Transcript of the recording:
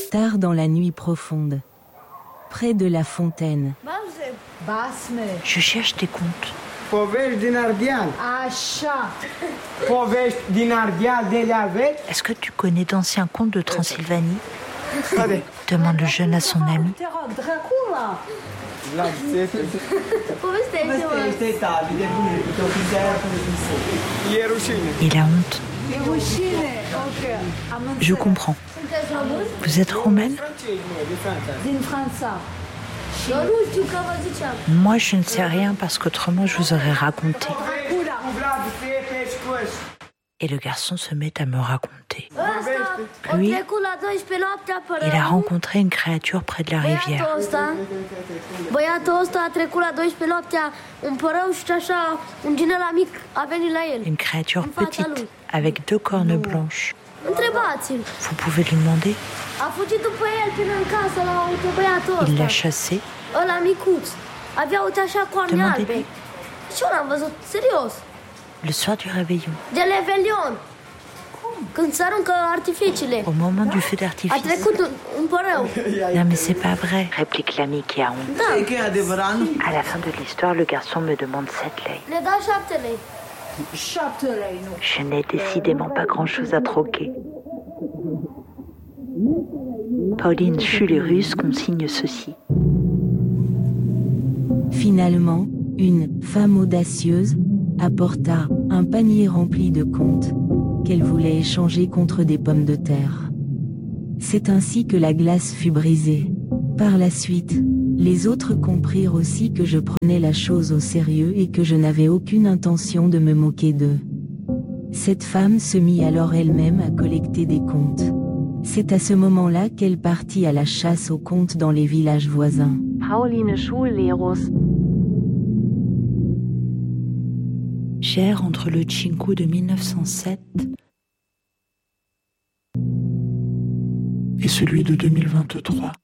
Tard dans la nuit profonde, près de la fontaine. Je cherche tes contes. Povești din Ardeal. Așa. Povești din Ardeal de le aveți? Est-ce que tu connais d'anciens contes de Transylvanie? Demande le jeune à son ami. Il a honte. Je comprends. Vous êtes roumaine? Moi, je ne sais rien parce qu'autrement, je vous aurais raconté. Et le garçon se met à me raconter. Lui, il a rencontré une créature près de la rivière. Une créature petite, avec 2 cornes blanches. Vous pouvez lui demander. Il l'a chassé. Demandez-lui. Le soir du réveillon. Au moment du feu d'artifice. Non mais c'est pas vrai, réplique l'ami qui a honte. À la fin de l'histoire, le garçon me demande 7 lei. Je n'ai décidément pas grand-chose à troquer. Pauline Schullerus consigne ceci. Finalement, une femme audacieuse apporta un panier rempli de contes qu'elle voulait échanger contre des pommes de terre. C'est ainsi que la glace fut brisée. Par la suite, les autres comprirent aussi que je prenais la chose au sérieux et que je n'avais aucune intention de me moquer d'eux. Cette femme se mit alors elle-même à collecter des contes. C'est à ce moment-là qu'elle partit à la chasse aux contes dans les villages voisins. Pauline Schullerus. J'erre entre le Cinku de 1907 et celui de 2023.